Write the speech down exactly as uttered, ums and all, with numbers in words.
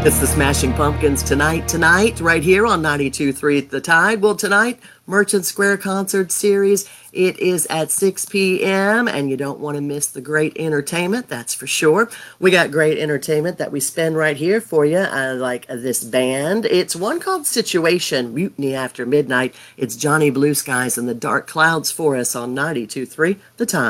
It's the Smashing Pumpkins tonight, tonight, right here on ninety-two point three The Tide. Well, tonight, Merchant Square Concert Series. It is at six p.m., and you don't want to miss the great entertainment, that's for sure. We got great entertainment that we spin right here for you, uh, like uh, this band. It's one called Situation, Mutiny After Midnight. It's Johnny Blue Skies and the Dark Clouds for us on ninety-two point three The Tide.